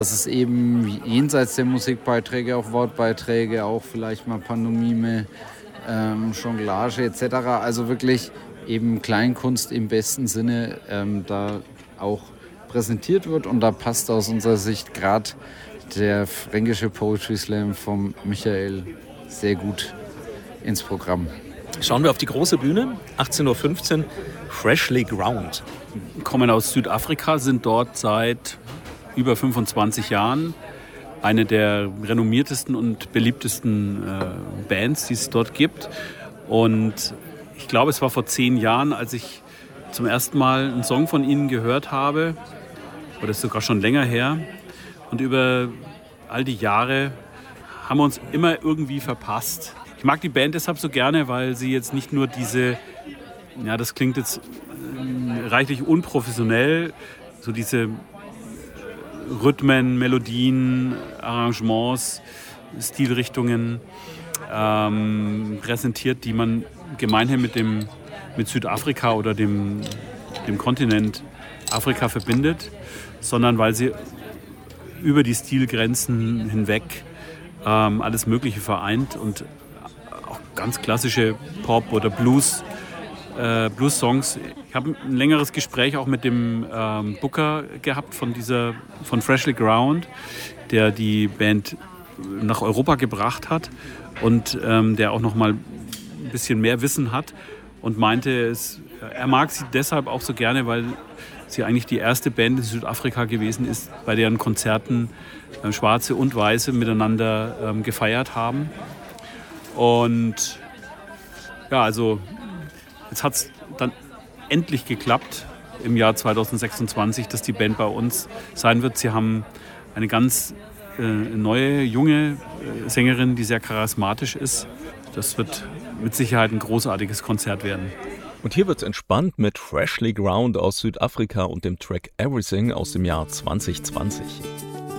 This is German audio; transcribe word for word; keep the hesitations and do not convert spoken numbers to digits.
Dass es eben jenseits der Musikbeiträge auch Wortbeiträge, auch vielleicht mal Pantomime, ähm, Jonglage et cetera. Also wirklich eben Kleinkunst im besten Sinne ähm, da auch präsentiert wird. Und da passt aus unserer Sicht gerade der fränkische Poetry Slam vom Michael sehr gut ins Programm. Schauen wir auf die große Bühne, achtzehn Uhr fünfzehn, Freshly Ground. Kommen aus Südafrika, sind dort seit über fünfundzwanzig Jahren eine der renommiertesten und beliebtesten äh, Bands, die es dort gibt. Und ich glaube, es war vor zehn Jahren, als ich zum ersten Mal einen Song von ihnen gehört habe, oder das ist sogar schon länger her. Und über all die Jahre haben wir uns immer irgendwie verpasst. Ich mag die Band deshalb so gerne, weil sie jetzt nicht nur diese, ja, das klingt jetzt äh, reichlich unprofessionell, so diese Rhythmen, Melodien, Arrangements, Stilrichtungen ähm, präsentiert, die man gemeinhin mit dem mit Südafrika oder dem, dem Kontinent Afrika verbindet, sondern weil sie über die Stilgrenzen hinweg ähm, alles Mögliche vereint und auch ganz klassische Pop- oder Blues, äh, Blues-Songs. Ich habe ein längeres Gespräch auch mit dem ähm, Booker gehabt von, dieser, von Freshly Ground, der die Band nach Europa gebracht hat und ähm, der auch noch mal ein bisschen mehr Wissen hat und meinte, es, er mag sie deshalb auch so gerne, weil sie eigentlich die erste Band in Südafrika gewesen ist, bei deren Konzerten äh, Schwarze und Weiße miteinander ähm, gefeiert haben. Und ja, also jetzt hat es dann endlich geklappt im Jahr zwanzig sechsundzwanzig, dass die Band bei uns sein wird. Sie haben eine ganz äh, neue, junge äh, Sängerin, die sehr charismatisch ist. Das wird mit Sicherheit ein großartiges Konzert werden. Und hier wird's entspannt mit Freshly Ground aus Südafrika und dem Track Everything aus dem Jahr zwanzig zwanzig.